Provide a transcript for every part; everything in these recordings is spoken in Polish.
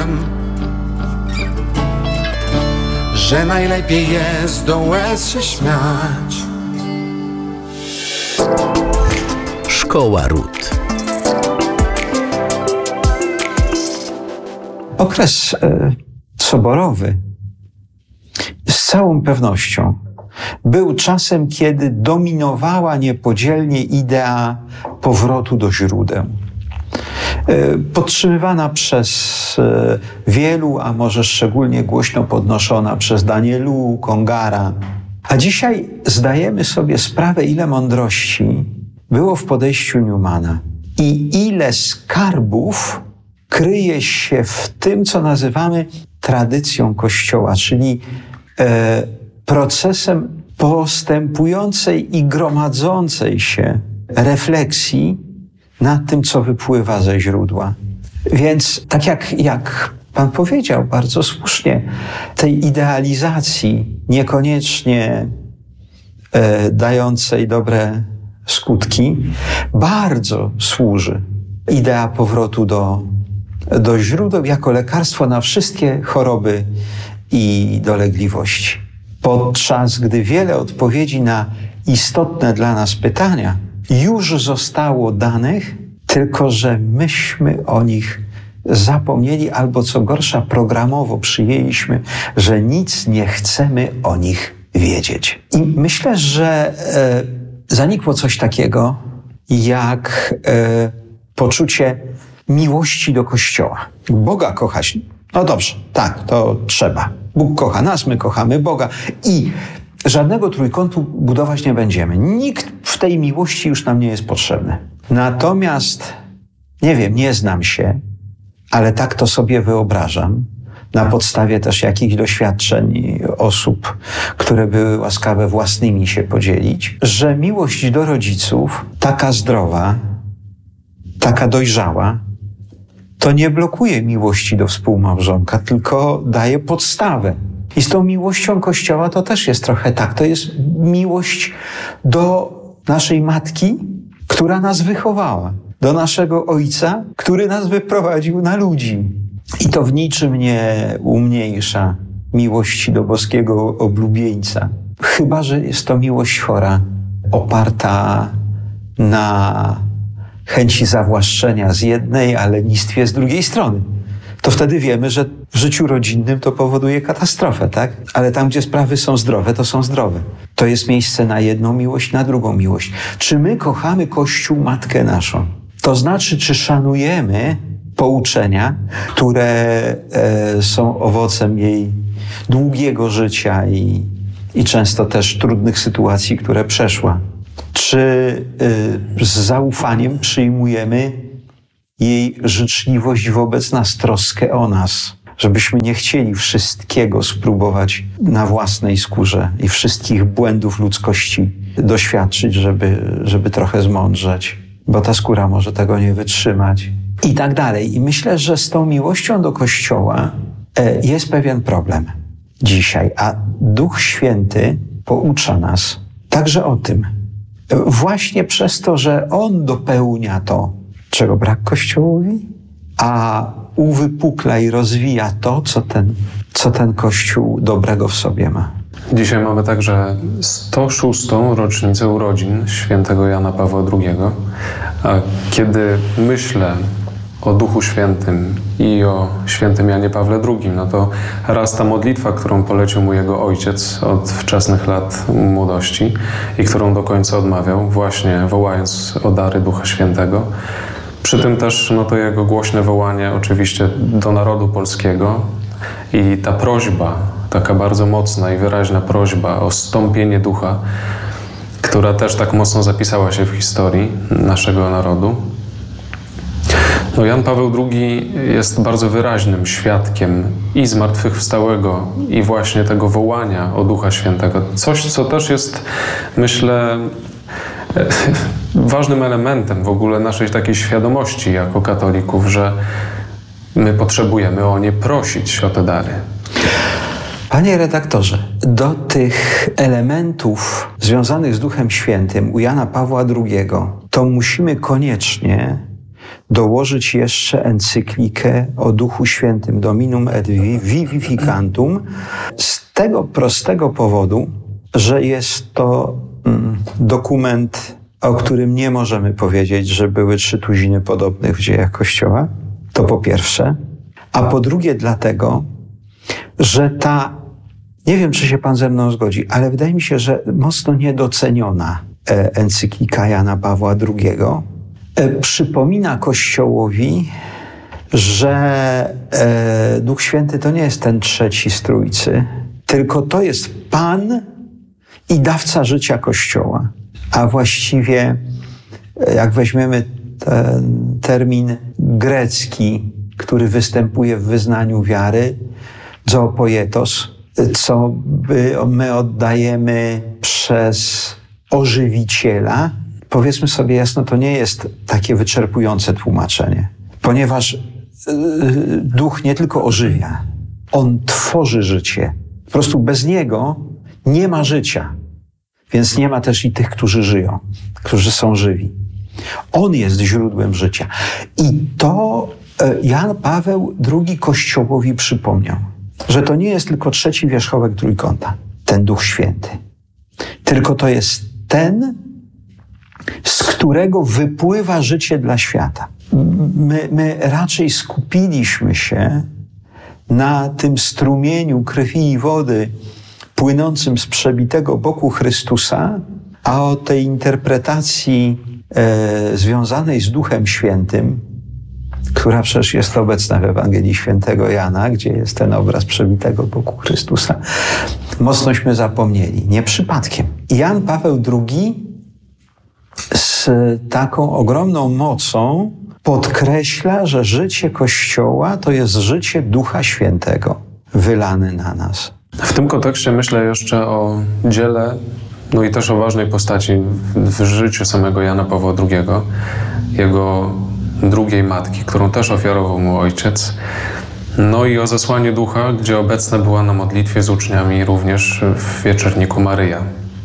wiem, że najlepiej jest do łez się śmiać. Szkoła Ród. Okres soborowy z całą pewnością był czasem, kiedy dominowała niepodzielnie idea powrotu do źródeł. Podtrzymywana przez wielu, a może szczególnie głośno podnoszona przez Danielu Kongara. A dzisiaj zdajemy sobie sprawę, ile mądrości było w podejściu Newmana i ile skarbów kryje się w tym, co nazywamy tradycją Kościoła, czyli procesem postępującej i gromadzącej się refleksji nad tym, co wypływa ze źródła. Więc tak jak Pan powiedział bardzo słusznie, tej idealizacji niekoniecznie dającej dobre skutki bardzo służy idea powrotu do źródeł jako lekarstwo na wszystkie choroby i dolegliwości. Podczas gdy wiele odpowiedzi na istotne dla nas pytania już zostało danych, tylko że myśmy o nich zapomnieli albo co gorsza programowo przyjęliśmy, że nic nie chcemy o nich wiedzieć. I myślę, że zanikło coś takiego jak poczucie miłości do Kościoła. Boga kochać. No dobrze, tak, to trzeba. Bóg kocha nas, my kochamy Boga i żadnego trójkątu budować nie będziemy. Nikt w tej miłości już nam nie jest potrzebny. Natomiast, nie wiem, nie znam się, ale tak to sobie wyobrażam, na podstawie też jakichś doświadczeń osób, które były łaskawe własnymi się podzielić, że miłość do rodziców, taka zdrowa, taka dojrzała, to nie blokuje miłości do współmałżonka, tylko daje podstawę. I z tą miłością Kościoła to też jest trochę tak. To jest miłość do naszej matki, która nas wychowała, do naszego ojca, który nas wyprowadził na ludzi. I to w niczym nie umniejsza miłości do boskiego oblubieńca. Chyba że jest to miłość chora, oparta na chęci zawłaszczenia z jednej, a lenistwie z drugiej strony. To wtedy wiemy, że w życiu rodzinnym to powoduje katastrofę, tak? Ale tam, gdzie sprawy są zdrowe, to są zdrowe. To jest miejsce na jedną miłość, na drugą miłość. Czy my kochamy Kościół, Matkę naszą? To znaczy, czy szanujemy pouczenia, które są owocem jej długiego życia i często też trudnych sytuacji, które przeszła? Czy z zaufaniem przyjmujemy jej życzliwość wobec nas, troskę o nas, żebyśmy nie chcieli wszystkiego spróbować na własnej skórze i wszystkich błędów ludzkości doświadczyć, żeby trochę zmądrzeć, bo ta skóra może tego nie wytrzymać i tak dalej. I myślę, że z tą miłością do Kościoła jest pewien problem dzisiaj, a Duch Święty poucza nas także o tym. Właśnie przez to, że On dopełnia to, czego brak Kościołowi, a uwypukla i rozwija to, co ten Kościół dobrego w sobie ma. Dzisiaj mamy także 106. rocznicę urodzin świętego Jana Pawła II. A kiedy myślę o Duchu Świętym i o świętym Janie Pawle II, no to raz ta modlitwa, którą polecił mu jego ojciec od wczesnych lat młodości i którą do końca odmawiał, właśnie wołając o dary Ducha Świętego. Przy tym też to jego głośne wołanie oczywiście do narodu polskiego i ta prośba, taka bardzo mocna i wyraźna prośba o zstąpienie ducha, która też tak mocno zapisała się w historii naszego narodu. Jan Paweł II jest bardzo wyraźnym świadkiem i zmartwychwstałego, i właśnie tego wołania o Ducha Świętego. Coś, co też jest, myślę, ważnym elementem w ogóle naszej takiej świadomości jako katolików, że my potrzebujemy o nie prosić, o te dary. Panie redaktorze, do tych elementów związanych z Duchem Świętym u Jana Pawła II to musimy koniecznie dołożyć jeszcze encyklikę o Duchu Świętym, Dominum et Vivificantum, z tego prostego powodu, że jest to dokument, o którym nie możemy powiedzieć, że były 300 podobnych w dziejach Kościoła. To po pierwsze. A po drugie dlatego, że nie wiem, czy się pan ze mną zgodzi, ale wydaje mi się, że mocno niedoceniona encyklika Jana Pawła II przypomina Kościołowi, że Duch Święty to nie jest ten trzeci z Trójcy, tylko to jest Pan i dawca życia Kościoła. A właściwie, jak weźmiemy ten termin grecki, który występuje w wyznaniu wiary, zoopoietos, co my oddajemy przez ożywiciela, powiedzmy sobie jasno, to nie jest takie wyczerpujące tłumaczenie, ponieważ Duch nie tylko ożywia, On tworzy życie. Po prostu bez Niego nie ma życia, więc nie ma też i tych, którzy żyją, którzy są żywi. On jest źródłem życia. I to Jan Paweł II Kościołowi przypomniał, że to nie jest tylko trzeci wierzchołek trójkąta, ten Duch Święty, tylko to jest ten, z którego wypływa życie dla świata. My raczej skupiliśmy się na tym strumieniu krwi i wody płynącym z przebitego boku Chrystusa, a o tej interpretacji związanej z Duchem Świętym, która przecież jest obecna w Ewangelii Świętego Jana, gdzie jest ten obraz przebitego boku Chrystusa, mocnośmy zapomnieli. Nie przypadkiem. Jan Paweł II z taką ogromną mocą podkreśla, że życie Kościoła to jest życie Ducha Świętego wylane na nas. W tym kontekście myślę jeszcze o dziele, no i też o ważnej postaci w życiu samego Jana Pawła II, jego drugiej matki, którą też ofiarował mu ojciec. No i o zesłaniu Ducha, gdzie obecna była na modlitwie z uczniami również w wieczorniku Maryja.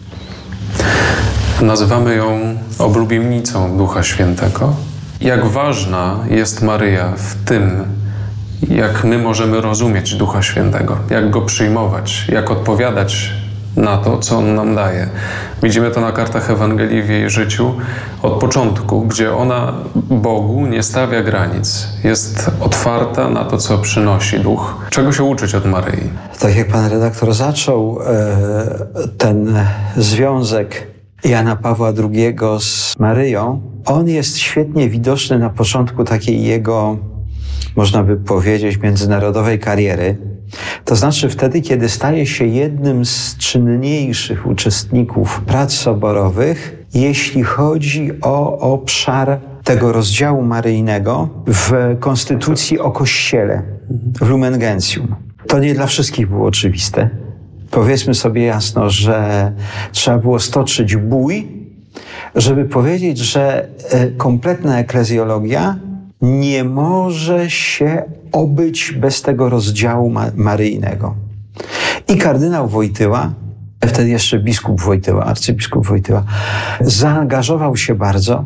Nazywamy ją oblubienicą Ducha Świętego. Jak ważna jest Maryja w tym, jak my możemy rozumieć Ducha Świętego, jak Go przyjmować, jak odpowiadać na to, co On nam daje. Widzimy to na kartach Ewangelii w jej życiu od początku, gdzie ona Bogu nie stawia granic. Jest otwarta na to, co przynosi Duch. Czego się uczyć od Maryi? Tak jak pan redaktor zaczął ten związek Jana Pawła II z Maryją, on jest świetnie widoczny na początku takiej jego, można by powiedzieć, międzynarodowej kariery. To znaczy wtedy, kiedy staje się jednym z czynniejszych uczestników prac soborowych, jeśli chodzi o obszar tego rozdziału maryjnego w Konstytucji o Kościele, w Lumen Gentium. To nie dla wszystkich było oczywiste. Powiedzmy sobie jasno, że trzeba było stoczyć bój, żeby powiedzieć, że kompletna eklezjologia nie może się obyć bez tego rozdziału maryjnego. I kardynał Wojtyła, wtedy jeszcze biskup Wojtyła, arcybiskup Wojtyła, zaangażował się bardzo,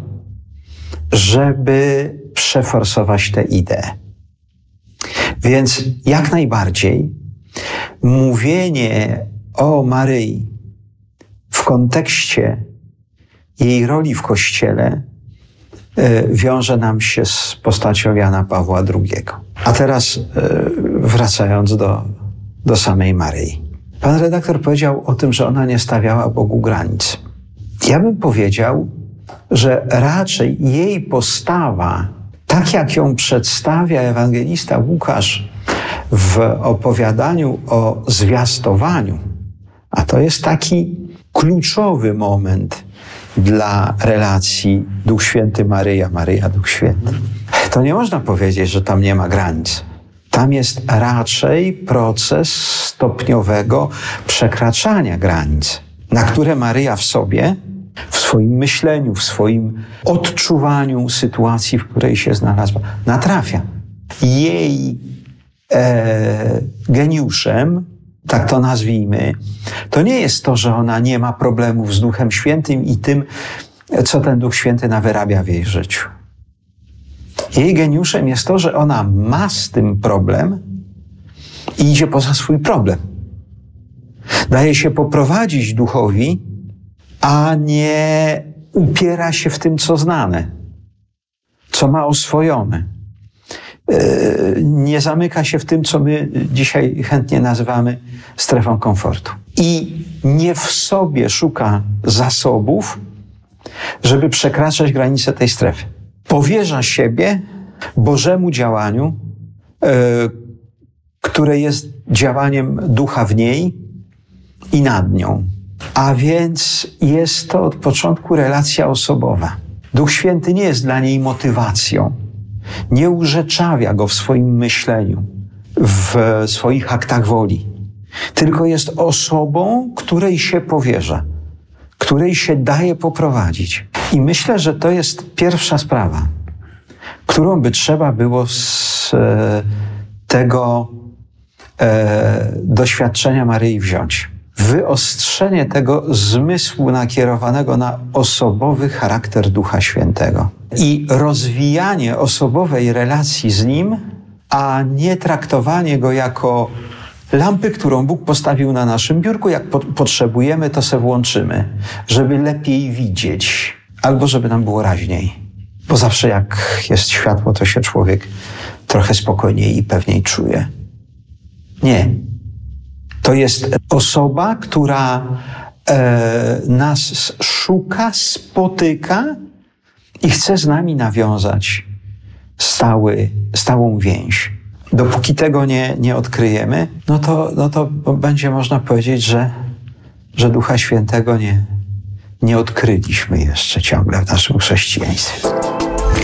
żeby przeforsować tę ideę. Więc jak najbardziej mówienie o Maryi w kontekście jej roli w Kościele wiąże nam się z postacią Jana Pawła II. A teraz wracając do samej Maryi. Pan redaktor powiedział o tym, że ona nie stawiała Bogu granic. Ja bym powiedział, że raczej jej postawa, tak jak ją przedstawia ewangelista Łukasz w opowiadaniu o zwiastowaniu, a to jest taki kluczowy moment dla relacji Duch Święty Maryja, Maryja Duch Święty. To nie można powiedzieć, że tam nie ma granic. Tam jest raczej proces stopniowego przekraczania granic, na które Maryja w sobie, w swoim myśleniu, w swoim odczuwaniu sytuacji, w której się znalazła, natrafia. Jej geniuszem, tak to nazwijmy, to nie jest to, że ona nie ma problemów z Duchem Świętym i tym, co ten Duch Święty nawyrabia w jej życiu. Jej geniuszem jest to, że ona ma z tym problem i idzie poza swój problem. Daje się poprowadzić duchowi, a nie upiera się w tym, co znane, co ma oswojone. Nie zamyka się w tym, co my dzisiaj chętnie nazywamy strefą komfortu. I nie w sobie szuka zasobów, żeby przekraczać granice tej strefy. Powierza siebie Bożemu działaniu, które jest działaniem ducha w niej i nad nią. A więc jest to od początku relacja osobowa. Duch Święty nie jest dla niej motywacją. Nie urzeczawia go w swoim myśleniu, w swoich aktach woli. Tylko jest osobą, której się powierza, której się daje poprowadzić. I myślę, że to jest pierwsza sprawa, którą by trzeba było z tego doświadczenia Maryi wziąć. Wyostrzenie tego zmysłu nakierowanego na osobowy charakter Ducha Świętego i rozwijanie osobowej relacji z Nim, a nie traktowanie Go jako lampy, którą Bóg postawił na naszym biurku. Jak potrzebujemy, to se włączymy, żeby lepiej widzieć albo żeby nam było raźniej. Bo zawsze jak jest światło, to się człowiek trochę spokojniej i pewniej czuje. Nie. To jest osoba, która nas szuka, spotyka i chce z nami nawiązać stałą więź. Dopóki tego nie odkryjemy, no to będzie można powiedzieć, że Ducha Świętego nie odkryliśmy jeszcze ciągle w naszym chrześcijaństwie.